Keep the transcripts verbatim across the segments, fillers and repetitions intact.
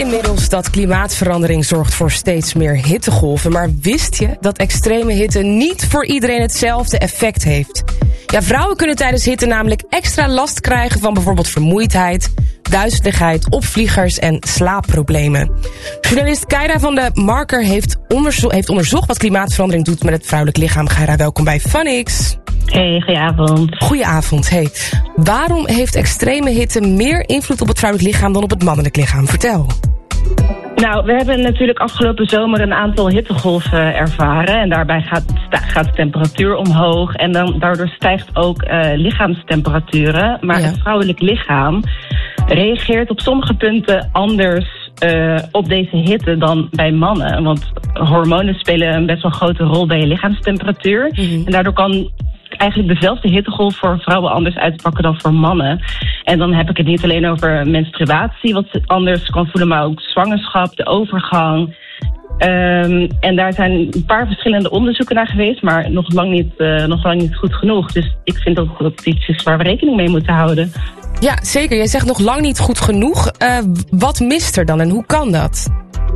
inmiddels dat klimaatverandering zorgt voor steeds meer hittegolven. Maar wist je dat extreme hitte niet voor iedereen hetzelfde effect heeft? Ja, vrouwen kunnen tijdens hitte namelijk extra last krijgen van bijvoorbeeld vermoeidheid, duizeligheid, opvliegers en slaapproblemen. Journalist Keira van de Marker heeft, onderzo- heeft onderzocht wat klimaatverandering doet met het vrouwelijk lichaam. Keira, welkom bij Funix. Hey, goedenavond. Goedenavond. Hey, waarom heeft extreme hitte meer invloed op het vrouwelijk lichaam dan op het mannelijk lichaam? Vertel. Nou, we hebben natuurlijk afgelopen zomer een aantal hittegolven ervaren. En daarbij gaat, gaat de temperatuur omhoog. En dan, daardoor stijgt ook uh, lichaamstemperaturen. Maar ja. Het vrouwelijk lichaam reageert op sommige punten anders uh, op deze hitte dan bij mannen. Want hormonen spelen een best wel grote rol bij je lichaamstemperatuur. Mm-hmm. En daardoor kan eigenlijk dezelfde hittegolf voor vrouwen anders uitpakken dan voor mannen. En dan heb ik het niet alleen over menstruatie, wat anders kan voelen, maar ook zwangerschap, de overgang. Um, en daar zijn een paar verschillende onderzoeken naar geweest, maar nog lang niet, uh, nog lang niet goed genoeg. Dus ik vind dat dat iets is waar we rekening mee moeten houden. Ja, zeker. Jij zegt nog lang niet goed genoeg. Uh, wat mist er dan en hoe kan dat?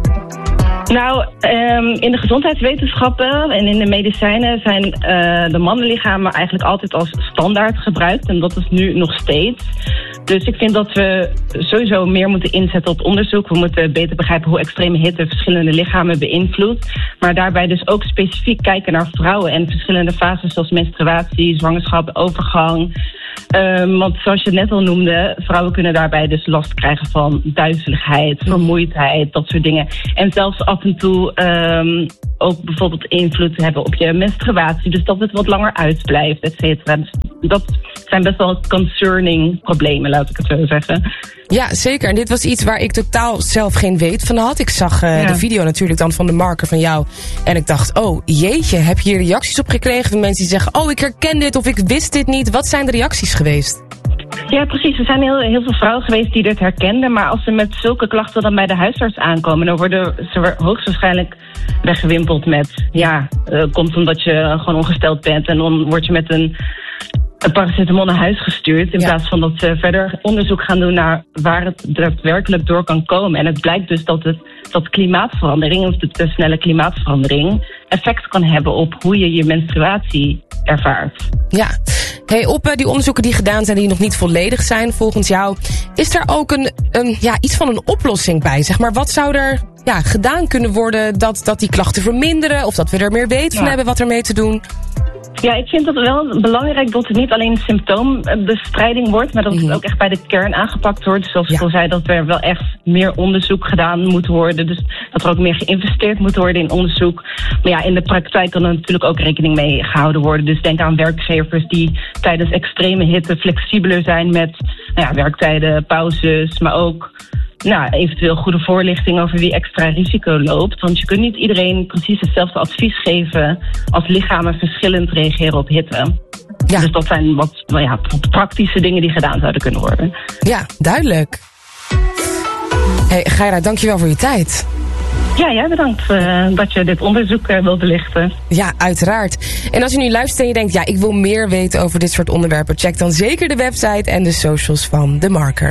Nou, um, in de gezondheidswetenschappen en in de medicijnen zijn uh, de mannenlichamen eigenlijk altijd als standaard gebruikt. En dat is nu nog steeds. Dus ik vind dat we sowieso meer moeten inzetten op onderzoek. We moeten beter begrijpen hoe extreme hitte verschillende lichamen beïnvloedt. Maar daarbij dus ook specifiek kijken naar vrouwen en verschillende fases zoals menstruatie, zwangerschap, overgang. Um, want zoals je net al noemde, vrouwen kunnen daarbij dus last krijgen van duizeligheid, vermoeidheid, dat soort dingen. En zelfs af en toe um, ook bijvoorbeeld invloed hebben op je menstruatie. Dus dat het wat langer uitblijft, et cetera. Dus dat zijn best wel concerning problemen, laat ik het zo zeggen. Ja, zeker. En dit was iets waar ik totaal zelf geen weet van had. Ik zag uh, ja. de video natuurlijk dan van de Marker van jou. En ik dacht, oh jeetje, heb je hier reacties op gekregen van mensen die zeggen, oh ik herken dit of ik wist dit niet. Wat zijn de reacties geweest? Ja, precies. Er zijn heel, heel veel vrouwen geweest die dit herkenden. Maar als ze met zulke klachten dan bij de huisarts aankomen, dan worden ze hoogstwaarschijnlijk weggewimpeld met, ja, uh, komt omdat je gewoon ongesteld bent. En dan word je met een een paracetamol naar huis gestuurd. In ja. plaats van dat ze verder onderzoek gaan doen naar waar het daadwerkelijk door kan komen. En het blijkt dus dat, het, dat klimaatverandering, of de te snelle klimaatverandering, effect kan hebben op hoe je je menstruatie ervaart. Ja. Hey, op uh, die onderzoeken die gedaan zijn, die nog niet volledig zijn volgens jou, is er ook een, een, ja, iets van een oplossing bij? Zeg maar, wat zou er ja, gedaan kunnen worden dat, dat die klachten verminderen? Of dat we er meer weten van ja. hebben wat ermee te doen? Ja, ik vind het wel belangrijk dat het niet alleen symptoombestrijding wordt, maar dat het ook echt bij de kern aangepakt wordt. Dus zoals ik ja. al zei, dat er wel echt meer onderzoek gedaan moet worden. Dus dat er ook meer geïnvesteerd moet worden in onderzoek. Maar ja, in de praktijk kan er natuurlijk ook rekening mee gehouden worden. Dus denk aan werkgevers die tijdens extreme hitte flexibeler zijn met nou ja, werktijden, pauzes, maar ook nou, eventueel goede voorlichting over wie extra risico loopt. Want je kunt niet iedereen precies hetzelfde advies geven als lichamen verschillend reageren op hitte. Ja. Dus dat zijn wat nou ja, praktische dingen die gedaan zouden kunnen worden. Ja, duidelijk. Hey, Keira, dankjewel voor je tijd. Ja, jij bedankt uh, dat je dit onderzoek uh, wil belichten. Ja, uiteraard. En als je nu luistert en je denkt, ja, ik wil meer weten over dit soort onderwerpen, check dan zeker de website en de socials van de Marker.